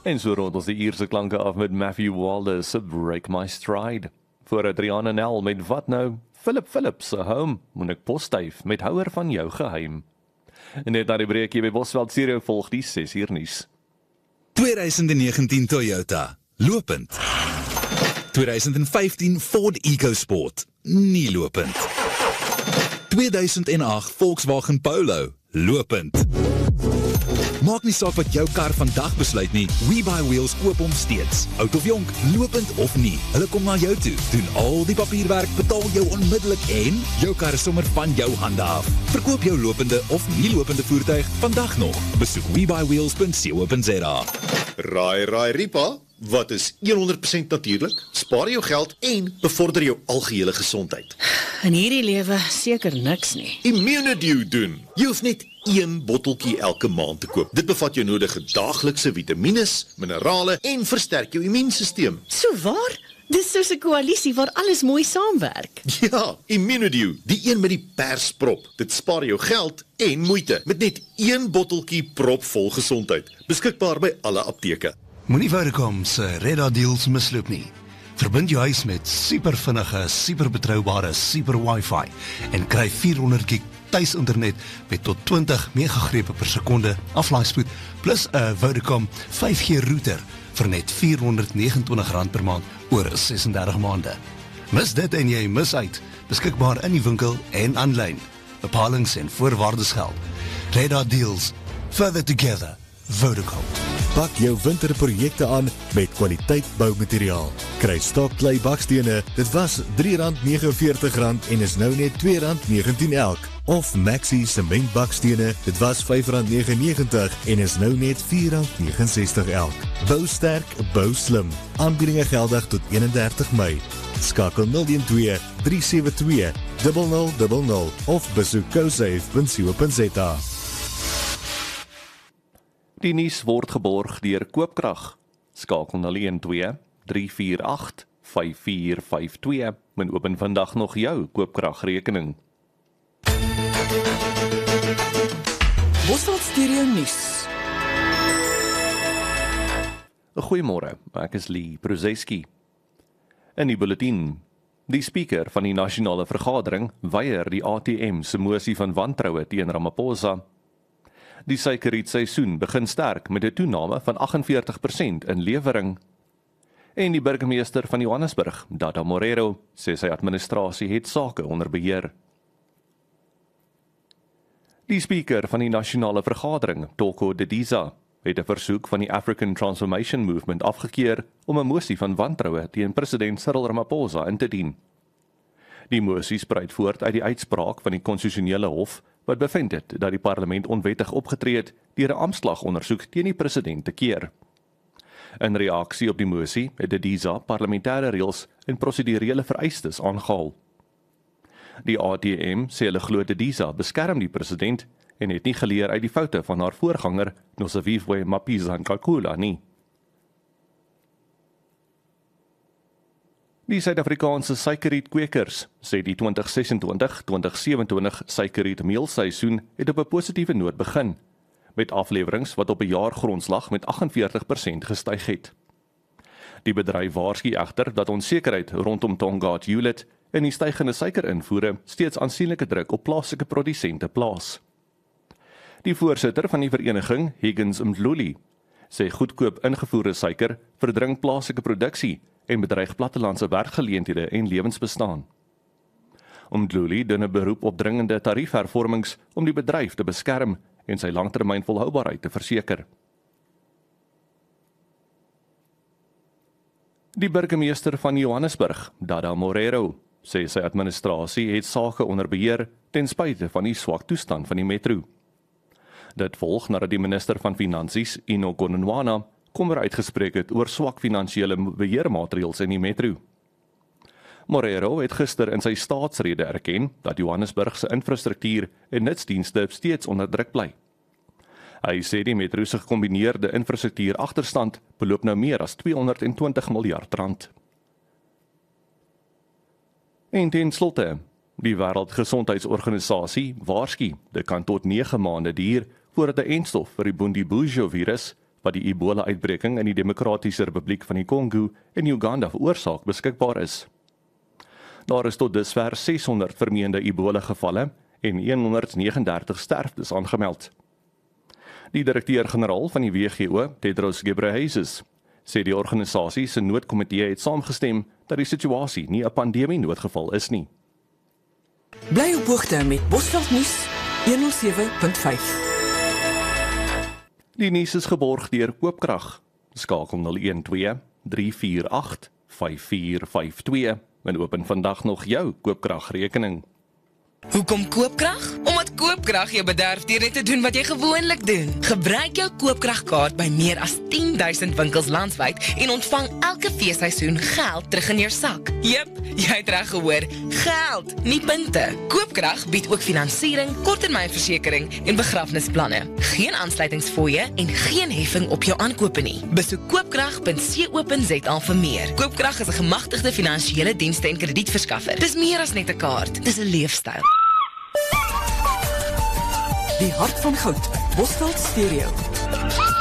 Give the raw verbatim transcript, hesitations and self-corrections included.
En so rond ons die Ierse klanke af met Matthew Walder se Break My Stride. Voor Adriana Nel met Wat Nou, Philip Phillips se Home, Monique Postuyf met Houer van jou geheim. En net na die breekie by Bosveld Stereo volg die ses uur nuus. twintig negentien Toyota, lopend. twintig vyftien Ford EcoSport, nie lopend. tweeduisend agt Volkswagen Polo, lopend. Maak nie saak wat jou kar vandag besluit nie, WeBuyWheels koop hom steeds. Oud of jonk, lopend of nie, hulle kom na jou toe, doen al die papierwerk, betaal jou onmiddellik en jou kar is sommer van jou hande af. Verkoop jou lopende of nie lopende voertuig vandag nog. Besoek we buy wheels dot co dot za. Raai, raai, Ripa, wat is honderd persent natuurlik, spaar jou geld en bevorder jou algehele gesondheid. In hierdie lewe seker niks nie. Immunedew doen. Jy hoef net een botteltjie elke maand te koop. Dit bevat jou nodige daaglikse vitamines, minerale en versterk jou immuunstelsel. So waar? Dis soos 'n koalisie waar alles mooi saamwerk. Ja, Immunedew, die een met die persprop. Dit spaar jou geld en moeite met net een botteltjie propvol gesondheid. Beskikbaar by alle apteke. Moenie Vodacom se Reda deals misloop nie. Verbind jou huis met supervinnige, superbetroubare super wifi en kry vierhonderd gig tuisinternet met tot twintig megagrepe per sekonde aflaaispoed plus 'n Vodacom vyf G router vir net vierhonderdnegenentwintig rand per maand oor sesendertig maande. Mis dit en jy mis uit. Beskikbaar in die winkel en aanlyn. Bepalings en voorwaardes geld. Reda deals. Further together. Vodacom. Pak jou winterprojekte aan met kwaliteit boumateriaal. Kry stokklei bakstene, dit was drie rand negenenveertig en is nou net twee rand negentien elk. Of Maxi sement bakstene, dit was vyf rand negenennegentig en is nou net vier rand negenensestig elk. Bou sterk, bou slim. Aanbiedinge geldig tot eenendertig Mei. Skakel nul een twee drie sewe twee nul nul nul nul of besoek cosafe dot co dot za. Die nuus word geborg deur Koopkrag. Skakel nul een twee drie vier agt vyf vier vyf twee en open vandag nog jou Koopkragrekening. Bosveld Stereo nuus. Goeiemôre, ek is Lee Prozeski. In die bulletin. Die speaker van die nasionale vergadering weier die A T M se mosie van wantroue teen Ramaphosa. Die suikerrietseisoen begin sterk met 'n toename van agt en veertig persent in lewering. En die burgemeester van Johannesburg, Dada Morero, sê sy administrasie het sake onder beheer. Die speaker van die nasionale vergadering, Toko Didiza, het 'n versoek van die African Transformation Movement afgekeur om 'n mosie van wantroue teen president Cyril Ramaphosa in te dien. Die mosie spruit voort uit die uitspraak van die konstitusionele hof wat bevind het dat die parlement onwettig opgetree het deur 'n aanslagondersoek teen die president te keer. In reaksie op die mosie het Didiza parlementêre reëls en prosedurele vereistes aangehaal. Die A T M sê hulle glo Didiza beskerm die president en het nie geleer uit die foute van haar voorganger, Nosiviwe Mapisa-Nqakula nie. Die Suid-Afrikaanse suikerrietkweekers sê die twintig sesentwintig twintig sewenentwintig suikerrietmeelseisoen het op 'n positiewe noot begin, met aflewerings wat op 'n jaargrondslag met agt en veertig persent gestyg het. Die bedryf waarsku egter dat onsekerheid rondom Tongaat Hewlett en die stygende suikerinvoere steeds aansienlike druk op plaaslike produsente plaas. Die voorsitter van die vereniging, Higgins Mdluli, sê goedkoop ingevoerde suiker verdring plaaslike produksie en bedreig plattelandse werkgeleenthede en lewensbestaan. Mdluli doen 'n beroep op dringende tariefhervormings om die bedryf te beskerm en sy langtermyn volhoubaarheid te verseker. Die burgemeester van Johannesburg, Dada Morero, sê sy administrasie het sake onder beheer ten spyte van die swak toestand van die metro. Dit volg nadat die minister van Finansies, Ino Godongwana, kommer uitgespreek het oor swak finansiële beheermaatreëls in die metro. Morero het gister in sy staatsrede erken dat Johannesburg se infrastruktuur en nutsdienste steeds onder druk bly. Hy sê die metro se gekombineerde infrastruktuur agterstand beloop nou meer as tweehonderdtwintig miljard rand. En ten slotte, die Wêreldgesondheidsorganisasie waarsku dit kan tot nege maande duur voordat 'n enstof vir die Bundibugyo virus wat die Ebola-uitbreking in die Demokratiese Republiek van die Kongo en Uganda veroorsaak beskikbaar is. Daar is tot dusver seshonderd vermeende Ebola-gevalle en honderd neges en dertig sterftes aangemeld. Die direkteur-generaal van die W G O, Tedros Ghebreyesus, sê die organisasie se noodkomitee het saamgestem dat die situasie nie 'n pandemie-noodgeval is nie. Bly op hoogte met Bosveld Nuus honderd sewe punt vyf. Die nuus is geborg deur Koopkrag. Skakel nul een twee drie vier agt vyf vier vyf twee en open vandag nog jou Koopkragrekening. Hoekom Koopkrag? Omdat Koopkrag jou bederf deur net te doen wat jy gewoonlik doen. Gebruik jou Koopkragkaart by meer as tien duisend winkels landwyd en ontvang elke feesseisoen geld terug in jou sak. Jep, jy het reg gehoor, geld, nie punte. Koopkrag bied ook finansiering, korttermynversekering en begrafnisplanne. Geen aansluitingsfooie en geen heffing op jou aankope nie. Besoek koopkrag punt co punt za vir meer. Koopkrag is 'n gemagtigde finansiële dienste en kredietverskaffer. Dis meer as net 'n kaart, dis 'n leefstyl. Die hart van goud, Bosveld Stereo.